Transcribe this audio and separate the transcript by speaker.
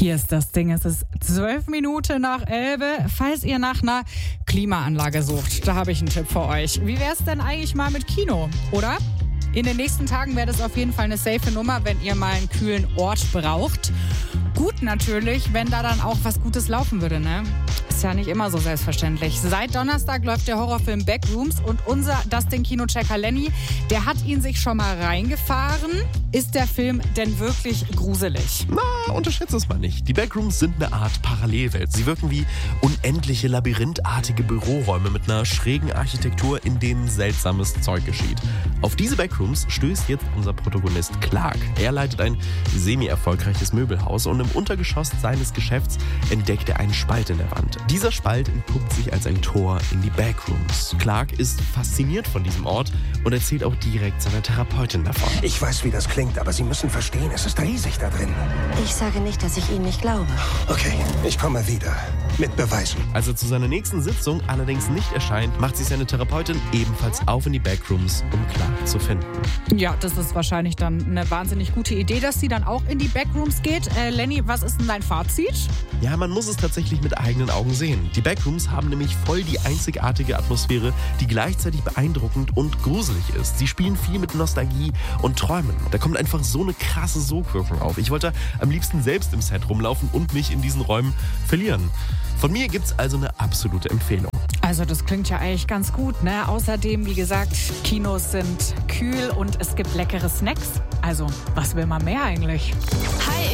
Speaker 1: Hier ist das Ding, es ist 12 Minuten nach 11. Falls ihr nach einer Klimaanlage sucht, da habe ich einen Tipp für euch. Wie wäre es denn eigentlich mal mit Kino, oder? In den nächsten Tagen wäre das auf jeden Fall eine safe Nummer, wenn ihr mal einen kühlen Ort braucht. Gut natürlich, wenn da dann auch was Gutes laufen würde, ne? Ist ja nicht immer so selbstverständlich. Seit Donnerstag läuft der Horrorfilm Backrooms und unser Dustin-Kinochecker Lenny, der hat ihn sich schon mal reingefahren. Ist der Film denn wirklich gruselig?
Speaker 2: Na, unterschätze es mal nicht. Die Backrooms sind eine Art Parallelwelt. Sie wirken wie unendliche labyrinthartige Büroräume mit einer schrägen Architektur, in denen seltsames Zeug geschieht. Auf diese Backrooms stößt jetzt unser Protagonist Clark. Er leitet ein semi-erfolgreiches Möbelhaus und im Untergeschoss seines Geschäfts entdeckt er einen Spalt in der Wand. Dieser Spalt entpuppt sich als ein Tor in die Backrooms. Clark ist fasziniert von diesem Ort und erzählt auch direkt seiner Therapeutin davon.
Speaker 3: Ich weiß, wie das klingt, aber Sie müssen verstehen, es ist riesig da drin.
Speaker 4: Ich sage nicht, dass ich Ihnen nicht glaube.
Speaker 3: Okay, ich komme wieder. Mit Beweisen.
Speaker 2: Als er zu seiner nächsten Sitzung allerdings nicht erscheint, macht sich seine Therapeutin ebenfalls auf in die Backrooms, um Clark zu finden.
Speaker 1: Ja, das ist wahrscheinlich dann eine wahnsinnig gute Idee, dass sie dann auch in die Backrooms geht. Lenny, was ist denn dein Fazit?
Speaker 2: Ja, man muss es tatsächlich mit eigenen Augen sehen. Die Backrooms haben nämlich voll die einzigartige Atmosphäre, die gleichzeitig beeindruckend und gruselig ist. Sie spielen viel mit Nostalgie und Träumen. Da kommt einfach so eine krasse Sogwirkung auf. Ich wollte am liebsten selbst im Set rumlaufen und mich in diesen Räumen verlieren. Von mir gibt's also eine absolute Empfehlung.
Speaker 1: Also das klingt ja eigentlich ganz gut, ne? Außerdem, wie gesagt, Kinos sind kühl und es gibt leckere Snacks. Also, was will man mehr eigentlich?
Speaker 5: Hi,